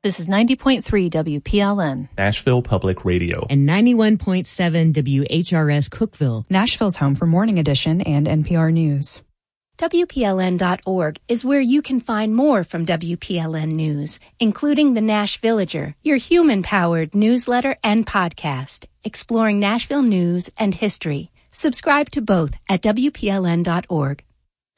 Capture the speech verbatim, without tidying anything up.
This is ninety point three W P L N, Nashville Public Radio, and ninety-one point seven W H R S Cookeville, Nashville's home for Morning Edition and N P R News. W P L N dot org is where you can find more from W P L N News, including the Nash Villager, your human-powered newsletter and podcast, exploring Nashville news and history. Subscribe to both at W P L N dot org.